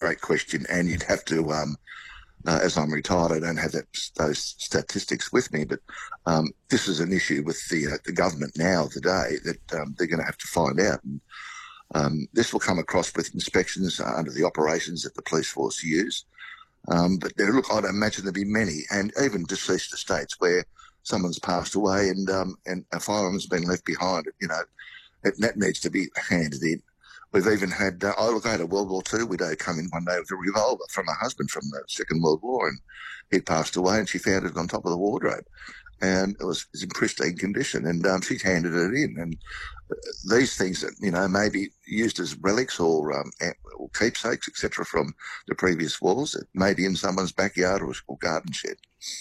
great question, and you'd have to, as I'm retired, I don't have those statistics with me, but this is an issue with the government now today that they're going to have to find out. And this will come across with inspections under the operations that the police force use. But I'd imagine there'll be many, and even deceased estates where someone's passed away and a firearm's been left behind. That needs to be handed in. We've even had, I had a World War II widow come in one day with a revolver from her husband from the Second World War, and he'd passed away, and she found it on top of the wardrobe, and it was in pristine condition, and she'd handed it in. And these things that, maybe used as relics or keepsakes, etc., from the previous wars, it may be in someone's backyard or garden shed.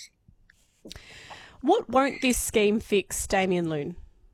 What won't this scheme fix, Damien Loon?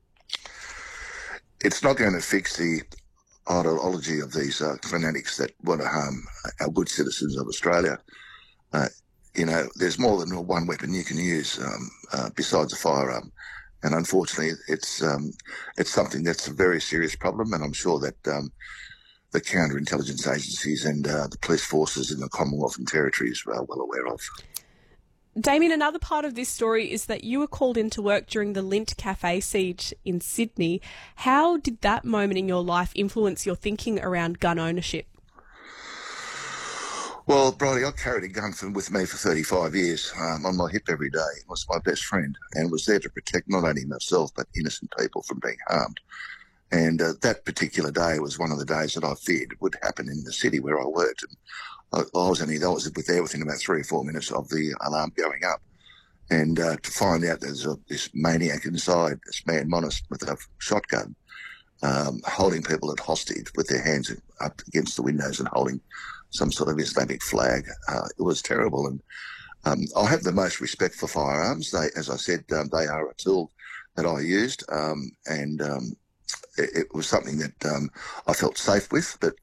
It's not going to fix the ideology of these fanatics that want to harm our good citizens of Australia. There's more than one weapon you can use besides a firearm, and unfortunately, it's something that's a very serious problem. And I'm sure that the counterintelligence agencies and the police forces in the Commonwealth and Territories are well aware of. Damien, another part of this story is that you were called into work during the Lindt Cafe siege in Sydney. How did that moment in your life influence your thinking around gun ownership? Well, Bridie, I carried a gun with me for 35 years on my hip every day. It was my best friend and was there to protect not only myself but innocent people from being harmed. And that particular day was one of the days that I feared would happen in the city where I worked. And I was there within about 3 or 4 minutes of the alarm going up. And to find out there's this maniac inside, this man Monis with a shotgun, holding people at hostage with their hands up against the windows and holding some sort of Islamic flag. It was terrible. And I have the most respect for firearms. As I said, they are a tool that I used, and it was something that I felt safe with. But,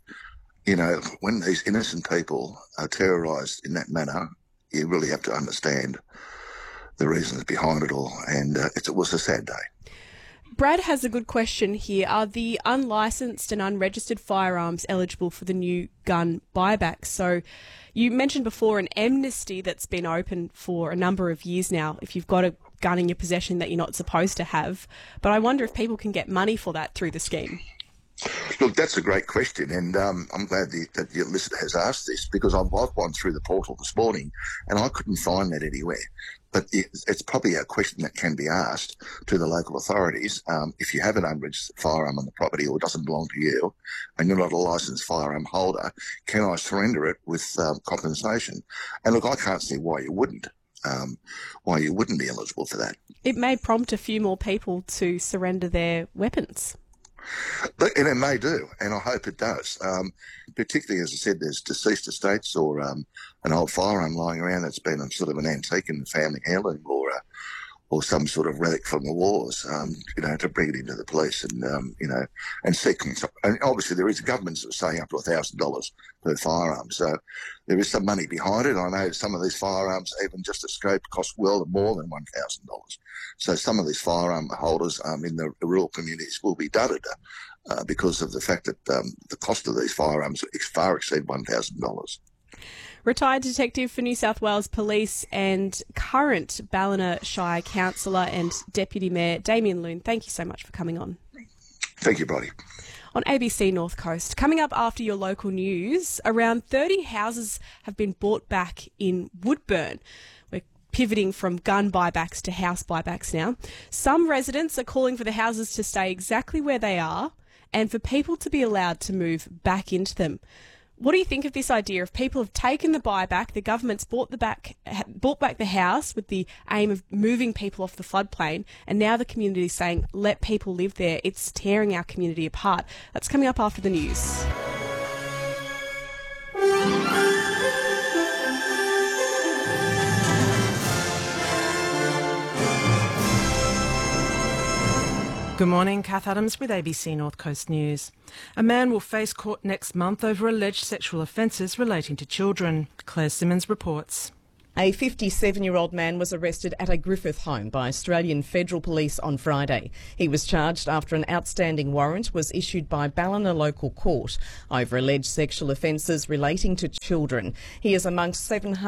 when these innocent people are terrorised in that manner, you really have to understand the reasons behind it all. And it was a sad day. Brad has a good question here. Are the unlicensed and unregistered firearms eligible for the new gun buyback? So you mentioned before an amnesty that's been open for a number of years now if you've got a gun in your possession that you're not supposed to have. But I wonder if people can get money for that through the scheme. Look, that's a great question, and I'm glad that your listener has asked this, because I've gone through the portal this morning and I couldn't find that anywhere. But it's probably a question that can be asked to the local authorities. If you have an unregistered firearm on the property or doesn't belong to you and you're not a licensed firearm holder, can I surrender it with compensation? And look, I can't see why you wouldn't. Why you wouldn't be eligible for that. It may prompt a few more people to surrender their weapons. And it may do, and I hope it does. Particularly, as I said, there's deceased estates or an old firearm lying around that's been sort of an antique in the family heirloom, or some sort of relic from the wars, to bring it into the police and seek. And obviously there is governments that are saying up to $1,000 per firearm. So there is some money behind it. I know some of these firearms, even just a scope, cost well more than $1,000. So some of these firearm holders in the rural communities will be dudded because of the fact that the cost of these firearms far exceed $1,000. Retired detective for New South Wales Police and current Ballina Shire Councillor and Deputy Mayor Damien Loon, thank you so much for coming on. Thank you, Bridie. On ABC North Coast, coming up after your local news, around 30 houses have been bought back in Woodburn. We're pivoting from gun buybacks to house buybacks now. Some residents are calling for the houses to stay exactly where they are and for people to be allowed to move back into them. What do you think of this idea? If people have taken the buyback, the government's bought back the house with the aim of moving people off the floodplain, and now the community is saying, let people live there. It's tearing our community apart. That's coming up after the news. Good morning, Kath Adams with ABC North Coast News. A man will face court next month over alleged sexual offences relating to children. Claire Simmons reports. A 57-year-old man was arrested at a Griffith home by Australian Federal Police on Friday. He was charged after an outstanding warrant was issued by Ballina Local Court over alleged sexual offences relating to children. He is amongst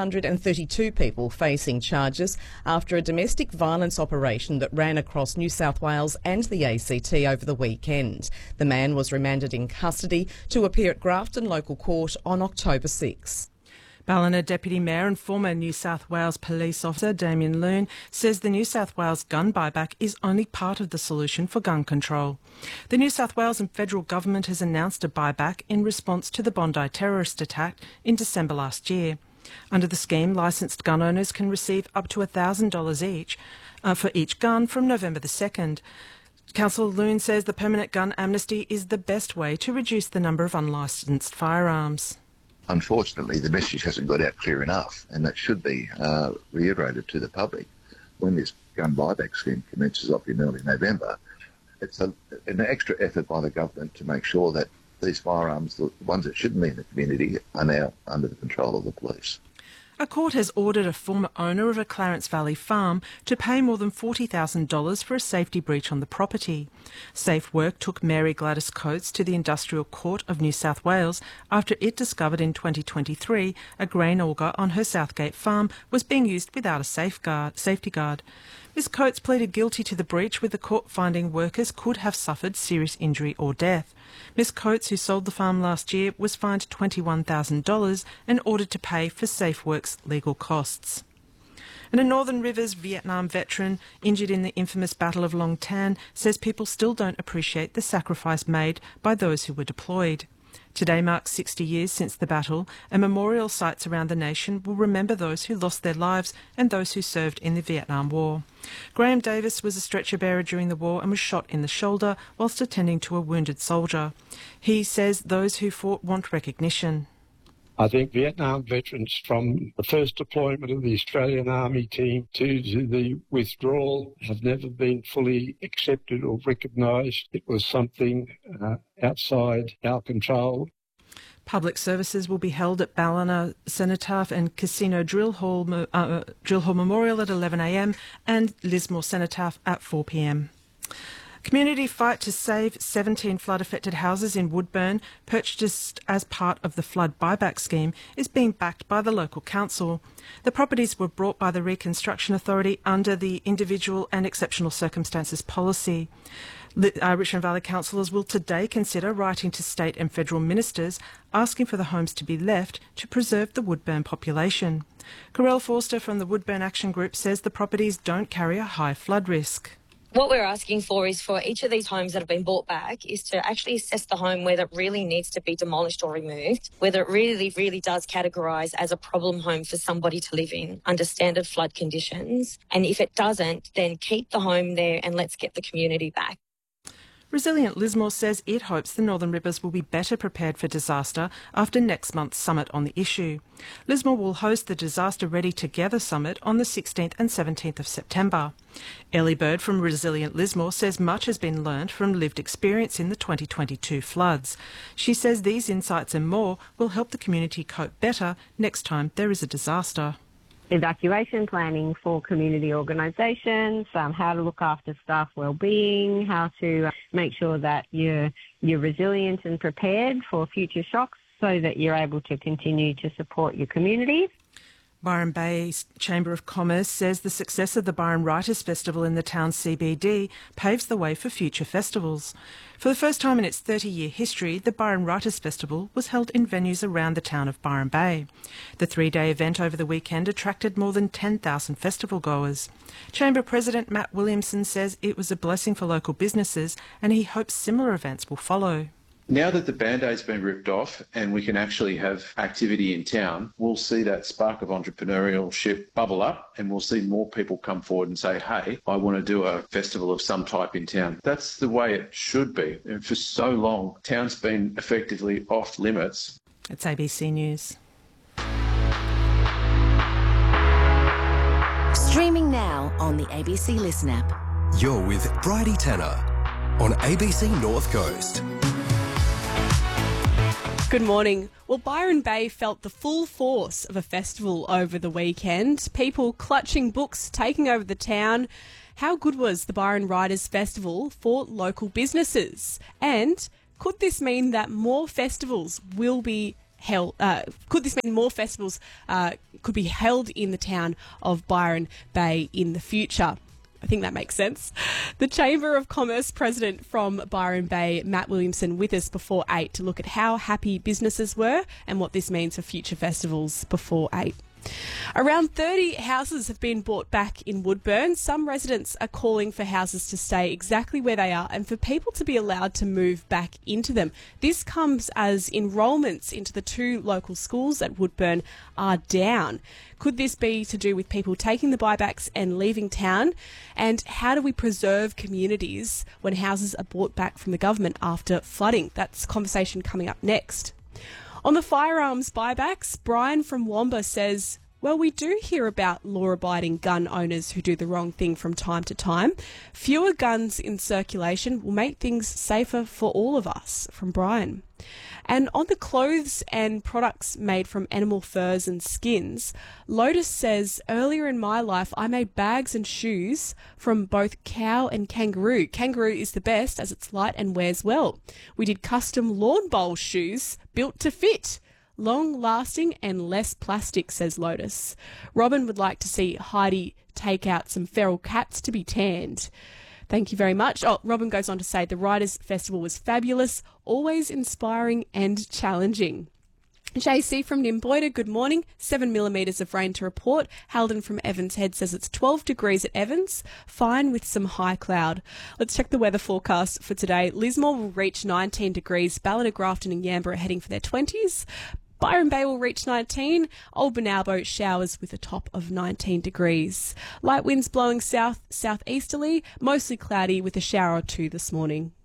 732 people facing charges after a domestic violence operation that ran across New South Wales and the ACT over the weekend. The man was remanded in custody to appear at Grafton Local Court on October 6. Ballina Deputy Mayor and former New South Wales Police Officer Damien Loon says the New South Wales gun buyback is only part of the solution for gun control. The New South Wales and federal government has announced a buyback in response to the Bondi terrorist attack in December last year. Under the scheme, licensed gun owners can receive up to $1,000 each for each gun from November the 2nd. Councillor Loon says the permanent gun amnesty is the best way to reduce the number of unlicensed firearms. Unfortunately, the message hasn't got out clear enough, and that should be reiterated to the public. When this gun buyback scheme commences up in early November, it's an extra effort by the government to make sure that these firearms, the ones that shouldn't be in the community, are now under the control of the police. A court has ordered a former owner of a Clarence Valley farm to pay more than $40,000 for a safety breach on the property. Safe Work took Mary Gladys Coates to the Industrial Court of New South Wales after it discovered in 2023 a grain auger on her Southgate farm was being used without a safety guard. Ms Coates pleaded guilty to the breach, with the court finding workers could have suffered serious injury or death. Ms Coates, who sold the farm last year, was fined $21,000 and ordered to pay for Safe Work's legal costs. And a Northern Rivers Vietnam veteran injured in the infamous Battle of Long Tan says people still don't appreciate the sacrifice made by those who were deployed. Today marks 60 years since the battle, and memorial sites around the nation will remember those who lost their lives and those who served in the Vietnam War. Graham Davis was a stretcher bearer during the war and was shot in the shoulder whilst attending to a wounded soldier. He says those who fought want recognition. I think Vietnam veterans, from the first deployment of the Australian Army team to the withdrawal, have never been fully accepted or recognised. It was something outside our control. Public services will be held at Ballina Cenotaph and Casino Drill Hall Memorial at 11 a.m. and Lismore Cenotaph at 4 p.m. Community fight to save 17 flood-affected houses in Woodburn, purchased as part of the flood buyback scheme, is being backed by the local council. The properties were bought by the Reconstruction Authority under the Individual and Exceptional Circumstances policy. Richmond Valley councillors will today consider writing to state and federal ministers asking for the homes to be left to preserve the Woodburn population. Corelle Forster from the Woodburn Action Group says the properties don't carry a high flood risk. What we're asking for is for each of these homes that have been bought back is to actually assess the home whether it really needs to be demolished or removed, whether it really does categorise as a problem home for somebody to live in under standard flood conditions. And if it doesn't, then keep the home there and let's get the community back. Resilient Lismore says it hopes the Northern Rivers will be better prepared for disaster after next month's summit on the issue. Lismore will host the Disaster Ready Together Summit on the 16th and 17th of September. Ellie Bird from Resilient Lismore says much has been learned from lived experience in the 2022 floods. She says these insights and more will help the community cope better next time there is a disaster. Evacuation planning for community organisations, how to look after staff wellbeing, how to make sure that you're resilient and prepared for future shocks so that you're able to continue to support your communities. Byron Bay Chamber of Commerce says the success of the Byron Writers Festival in the town's CBD paves the way for future festivals. For the first time in its 30-year history, the Byron Writers Festival was held in venues around the town of Byron Bay. The three-day event over the weekend attracted more than 10,000 festival goers. Chamber President Matt Williamson says it was a blessing for local businesses and he hopes similar events will follow. Now that the Band-Aid's been ripped off and we can actually have activity in town, we'll see that spark of entrepreneurship bubble up and we'll see more people come forward and say, hey, I want to do a festival of some type in town. That's the way it should be. And for so long, town's been effectively off limits. It's ABC News. Streaming now on the ABC Listen app. You're with Bridie Tanner on ABC North Coast. Good morning. Well, Byron Bay felt the full force of a festival over the weekend. People clutching books, taking over the town. How good was the Byron Writers Festival for local businesses? And could this mean that more festivals will be held? Could this mean more festivals could be held in the town of Byron Bay in the future? I think that makes sense. The Chamber of Commerce President from Byron Bay, Matt Williamson, with us before 8 to look at how happy businesses were and what this means for future festivals before 8. Around 30 houses have been bought back in Woodburn. Some residents are calling for houses to stay exactly where they are and for people to be allowed to move back into them. This comes as enrolments into the 2 local schools at Woodburn are down. Could this be to do with people taking the buybacks and leaving town? And how do we preserve communities when houses are bought back from the government after flooding? That's a conversation coming up next. On the firearms buybacks, Brian from Wamba says, well, we do hear about law-abiding gun owners who do the wrong thing from time to time. Fewer guns in circulation will make things safer for all of us, from Brian. And on the clothes and products made from animal furs and skins, Lotus says, earlier in my life, I made bags and shoes from both cow and kangaroo. Kangaroo is the best as it's light and wears well. We did custom lawn bowl shoes built to fit. Long-lasting and less plastic, says Lotus. Robin would like to see Heidi take out some feral cats to be tanned. Thank you very much. Oh, Robin goes on to say the Writers' Festival was fabulous, always inspiring and challenging. JC from Nimboida, good morning. 7 millimetres of rain to report. Halden from Evans Head says it's 12 degrees at Evans, fine with some high cloud. Let's check the weather forecast for today. Lismore will reach 19 degrees. Ballina, Grafton and Yamba are heading for their 20s. Byron Bay will reach 19. Old Benalbo showers with a top of 19 degrees. Light winds blowing south-southeasterly, mostly cloudy with a shower or 2 this morning.